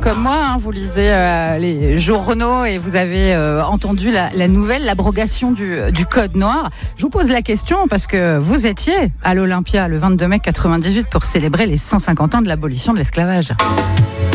comme moi, vous lisez les journaux et vous avez entendu la nouvelle, l'abrogation du code noir. Je vous pose la question parce que vous étiez à l'Olympia le 22 mai 98 pour célébrer les 150 ans de l'abolition de l'esclavage.